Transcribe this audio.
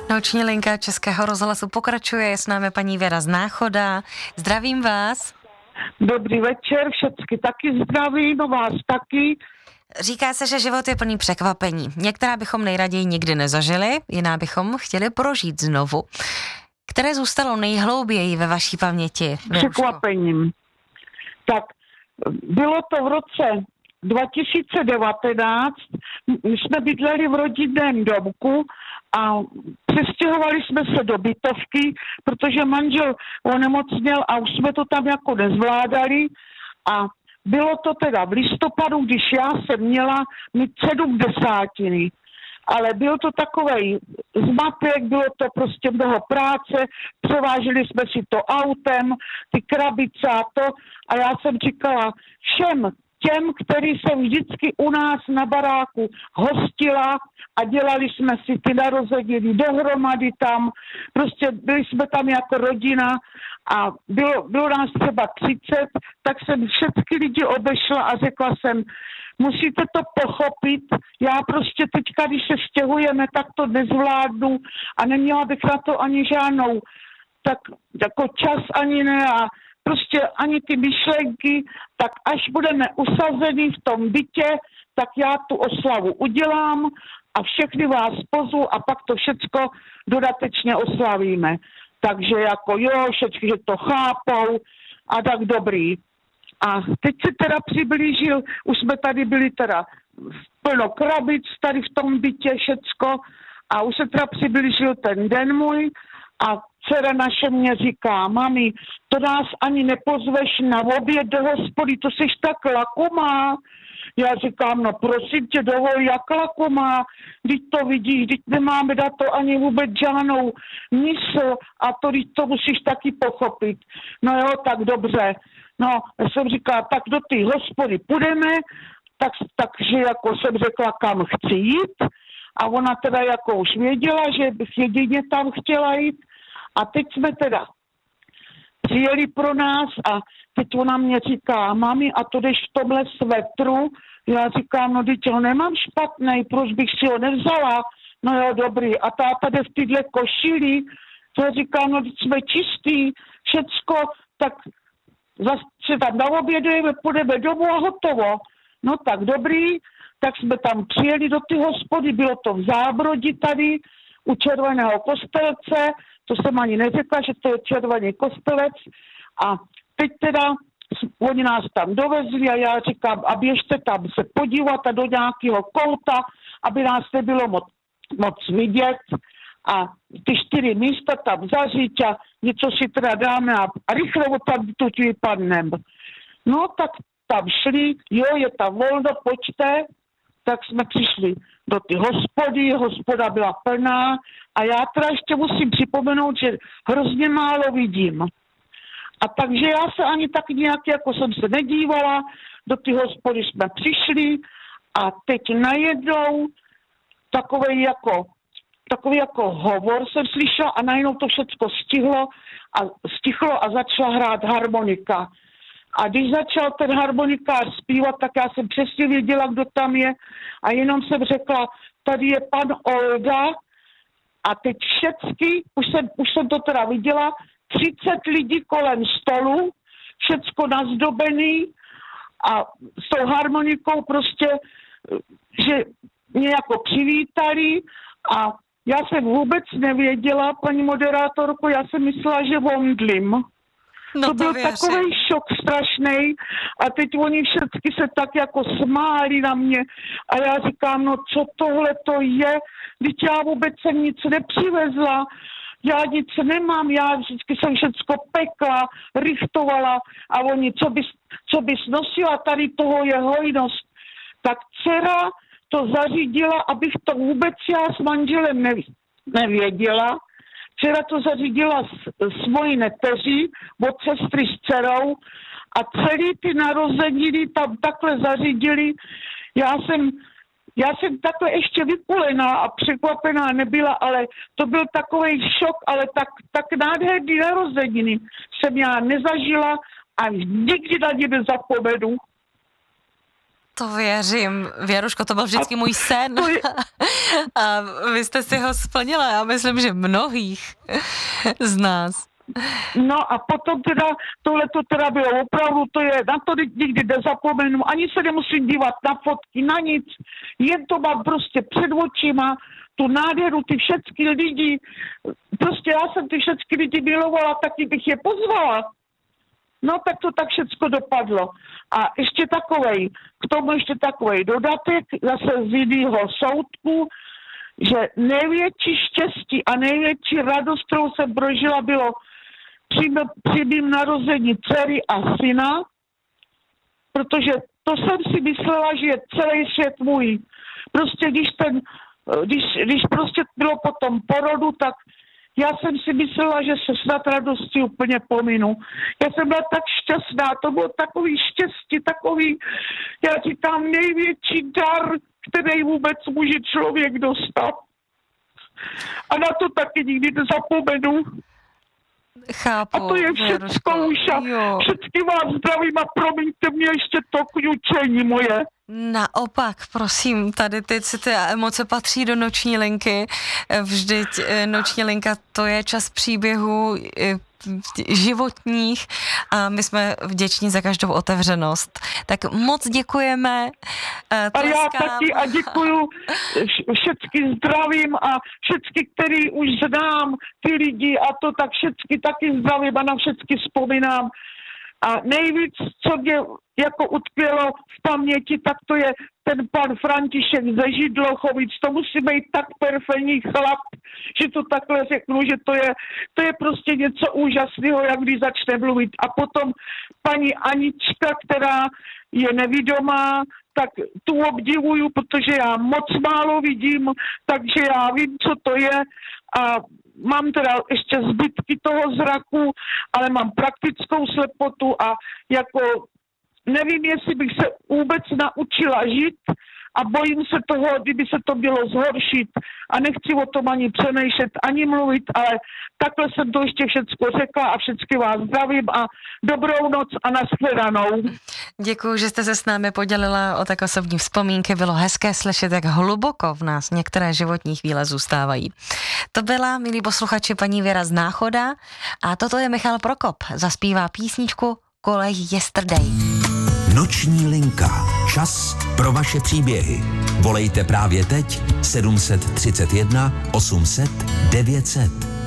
Noční linka Českého rozhlasu pokračuje, je s námi paní Věra z Náchoda. Zdravím vás. Dobrý večer, všechny taky zdravím, vás taky. Říká se, že život je plný překvapení. Některá bychom nejraději nikdy nezažili, jiná bychom chtěli prožít znovu. Které zůstalo nejhlouběji ve vaší paměti? Překvapením. Tak bylo to v roce 2019, my jsme bydleli v rodinném domku a přestěhovali jsme se do bytovky, protože manžel onemocněl a už jsme to tam jako nezvládali a bylo to teda v listopadu, když já jsem měla mít 70. Ale byl to takovej zmatek, bylo to prostě mnoho práce, převáželi jsme si to autem, ty krabice a to a já jsem říkala všem těm, který jsem vždycky u nás na baráku hostila a dělali jsme si ty narozeniny dohromady tam, prostě byli jsme tam jako rodina a bylo nás třeba 30, tak jsem všechny lidi obešla a řekla jsem, musíte to pochopit, já prostě teďka, když se stěhujeme, tak to nezvládnu a neměla bych na to ani žádnou tak jako čas ani ne a prostě ani ty myšlenky, tak až budeme usazení v tom bytě, tak já tu oslavu udělám a všechny vás pozvu a pak to všecko dodatečně oslavíme. Takže jako jo, všechny, že to chápou a tak dobrý. A teď se teda přiblížil, už jsme tady byli teda plno krabic tady v tom bytě všecko a už se teda přiblížil ten den můj a dcera naše mě říká, mami, to nás ani nepozveš na oběd do hospody, to seš tak lakomá. Já říkám, no prosím tě, dovol, jak lakomá, když to vidíš, když nemáme dát to ani vůbec žádnou mysl a to, když to musíš taky pochopit. No jo, tak dobře. No, já jsem říkala, tak do té hospody půjdeme, takže jako jsem řekla, kam chci jít a ona teda jako už věděla, že bych jedině tam chtěla jít a teď jsme teda přijeli pro nás a teď ona mě říká, mami, a to jdeš v tomhle svetru? Já říkám, no teď ho nemám špatnej, proč bych si ho nevzala? No jo, dobrý. A táta jde v tyhle košili. Já říkám, no teď jsme čistý, všecko, tak zase se tam naobědujeme, půjdeme domů a hotovo. No tak dobrý, tak jsme tam přijeli do ty hospody, bylo to v Zábrodí tady, u Červeného Kostelce, to jsem ani neřekla, že to je Červený Kostelec a teď teda oni nás tam dovezli a já říkám, a běžte tam se podívat a do nějakého kouta, aby nás nebylo moc vidět a ty 4 místa tam zažít a něco si teda dáme a rychle tam tuď vypadnem. No tak tam šli, jo, je tam volno, pojďte, tak jsme přišli do ty hospody, hospoda byla plná a já teda ještě musím připomenout, že hrozně málo vidím. A takže já se ani tak nějak, jako jsem se nedívala, do ty hospody jsme přišli a teď najednou takový jako hovor jsem slyšela a najednou to všechno stichlo a začala hrát harmonika. A když začal ten harmonikář zpívat, tak já jsem přesně věděla, kdo tam je a jenom jsem řekla, tady je pan Olda a teď všechny, už jsem to teda viděla, 30 lidí kolem stolu, všecko nazdobený a s tou harmonikou prostě, že mě jako přivítali a já jsem vůbec nevěděla, paní moderátorko, já jsem myslela, že omdlím. No to byl takový šok strašný a teď oni všichni se tak jako smáli na mě a já říkám, no co tohle to je, teď já vůbec jsem nic nepřivezla, já nic nemám, já vždycky jsem všecko pekla, rychtovala a oni, co bys nosila, tady toho je hojnost. Tak dcera to zařídila, abych to vůbec já s manželem nevěděla. Včera to zařídila s mojí neteří od sestry s dcerou a celý ty narozeniny tam takhle zařídili. Já jsem takhle ještě vykulená a překvapená nebyla, ale to byl takový šok, ale tak nádherný narozeniny jsem já nezažila a nikdy na ně nezapomenu. To věřím. Věruško, to byl vždycky můj sen. A vy jste si ho splnila, já myslím, že mnohých z nás. No a potom teda, tohle to teda bylo opravdu, to je, na to nikdy nezapomenu, ani se nemusím dívat na fotky, na nic, jen to mám prostě před očima, tu nádheru, ty všechny lidi, prostě já jsem ty všechny lidi milovala, taky bych je pozvala. No tak to tak všecko dopadlo. A ještě k tomu ještě takovej dodatek, zase z jiného soudku, že největší štěstí a největší radost, kterou jsem prožila, bylo při mým narození dcery a syna, protože to jsem si myslela, že je celý svět můj. Prostě když prostě bylo po tom porodu, tak já jsem si myslela, že se snad radosti úplně pominu. Já jsem byla tak šťastná, to bylo takový štěstí, takový, já říkám, největší dar, který vůbec může člověk dostat. A na to taky nikdy nezapomenu. Chápu. A to je všecko už a všechny vás zdravím a promiňte mě ještě to kňučení moje. Naopak, prosím, tady ty city a emoce patří do noční linky. Vždyť noční linka, to je čas příběhů životních a my jsme vděční za každou otevřenost. Tak moc děkujeme. A já taky a děkuju všechny zdravím a všechny, který už znám, ty lidi a to tak všechny taky zdravím a na všechny vzpomínám. A nejvíc, co mě jako utkvělo v paměti, tak to je ten pan František ze Židlochovic. To musí být tak perfektní chlap, že to takhle řeknu, že to je prostě něco úžasného, jak když začne mluvit. A potom paní Anička, která je nevidomá, tak tu obdivuju, protože já moc málo vidím, takže já vím, co to je a mám teda ještě zbytky toho zraku, ale mám praktickou slepotu a jako nevím, jestli bych se vůbec naučila žít a bojím se toho, kdyby se to mělo zhoršit a nechci o tom ani přemýšlet, ani mluvit, ale takhle jsem to ještě všecko řekla a všechny vás zdravím a dobrou noc a nashledanou. Děkuji, že jste se s námi podělila o tak osobní vzpomínky. Bylo hezké slyšet, jak hluboko v nás některé životní chvíle zůstávají. To byla, milí posluchači, paní Věra z Náchoda a toto je Michal Prokop. Zaspívá písničku Kolej Yesterday. Noční linka. Čas pro vaše příběhy. Volejte právě teď 731 800 900.